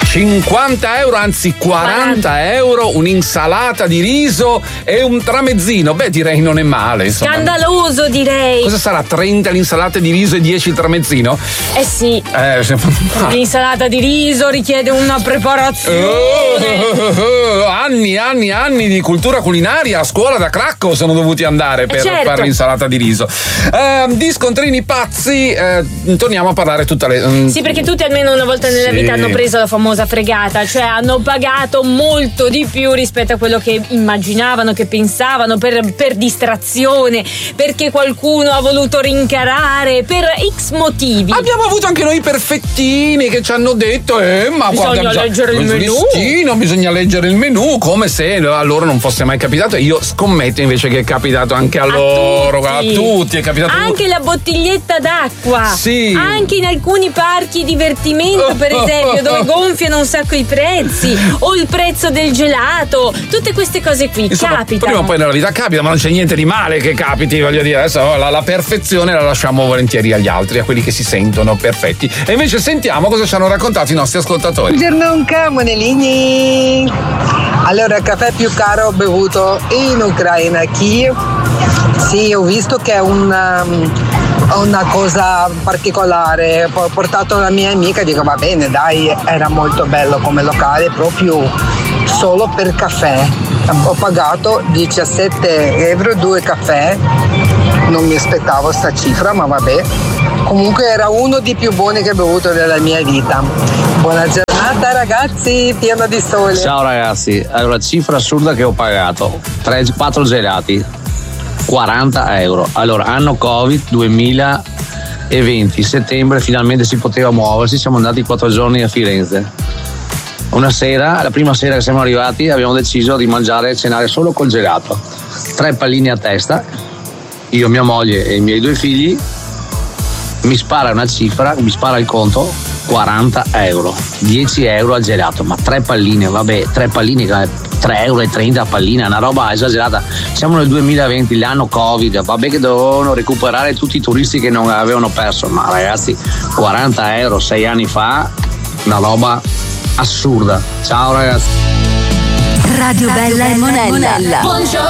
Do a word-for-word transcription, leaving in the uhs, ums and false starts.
cinquanta euro, anzi quaranta euro, un'insalata di riso e un tramezzino. Beh, direi non è male, insomma. Scandaloso, direi. Cosa sarà? trenta l'insalata di riso e dieci il tramezzino? Eh sì. Eh, se... L'insalata di riso richiede una preparazione. Oh, oh, oh, anni, anni, anni di cultura culinaria a scuola da Cracco sono dovuti andare per eh certo. fare l'insalata di riso. Eh, di scontrini pazzi, eh, torniamo a parlare tutta le. Um... Sì, perché tutti almeno una volta nella sì. vita hanno preso la famosa fregata, cioè hanno pagato molto di più rispetto a quello che immaginavano, che pensavano, per, per distrazione, perché qualcuno ha voluto rincarare, per X motivi. Abbiamo avuto anche noi perfettini che ci hanno detto eh ma bisogna guarda, leggere il menù. Listino, bisogna leggere il menù, come se a loro non fosse mai capitato. Io scommetto invece che è capitato anche a, a loro, tutti. a tutti è capitato. Anche la bottiglietta d'acqua. Sì. Anche in alcuni parchi divertimento, per esempio, dove gonfiano un sacco i prezzi, o il prezzo del gelato, tutte queste cose qui. Insomma, capitano. Prima o poi nella vita capita, ma non c'è niente di male che capiti, voglio dire. Adesso la, la perfezione la lasciamo volentieri agli altri, a quelli che si sentono perfetti. E invece sentiamo cosa ci hanno raccontato i nostri ascoltatori. Buongiorno, Monellini. Allora, il caffè più caro ho bevuto in Ucraina, Kiev. Sì, ho visto che è una, una cosa particolare. Ho portato la mia amica e dico va bene, dai, era molto bello come locale, proprio solo per caffè. Ho pagato diciassette euro due caffè, non mi aspettavo sta cifra, ma vabbè. Comunque era uno dei più buoni che ho bevuto nella mia vita. Buona giornata ragazzi, pieno di sole. Ciao ragazzi, allora cifra assurda che ho pagato, tre quattro gelati, quaranta euro. Allora, anno Covid duemilaventi, settembre, finalmente si poteva muoversi, siamo andati quattro giorni a Firenze. Una sera, la prima sera che siamo arrivati, abbiamo deciso di mangiare e cenare solo col gelato. Tre palline a testa, io, mia moglie e i miei due figli. Mi spara una cifra, mi spara il conto, quaranta euro, dieci euro al gelato, ma tre palline, vabbè, tre palline, tre euro e trenta a pallina, una roba esagerata. Siamo nel duemilaventi, l'anno Covid, vabbè che dovevano recuperare tutti i turisti che non avevano perso, ma ragazzi, quaranta euro sei anni fa, una roba assurda. Ciao ragazzi. Radio Bella e Monella. Buongiorno.